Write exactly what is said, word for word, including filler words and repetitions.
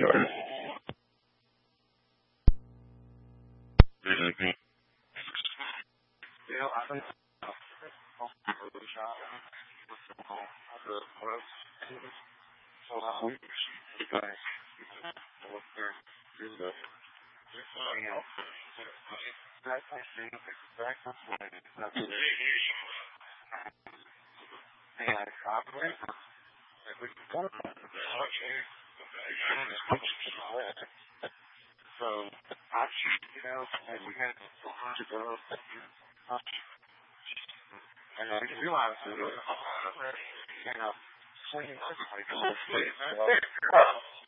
Jordan. So, actually, you know, and we had a bunch of girls, and I didn't realize it was, you know, swinging like